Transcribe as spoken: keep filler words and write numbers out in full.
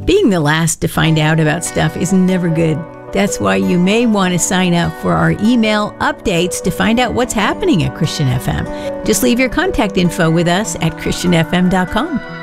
Being the last to find out about stuff is never good. That's why you may want to sign up for our email updates to find out what's happening at Christian F M. Just leave your contact info with us at christian f m dot com.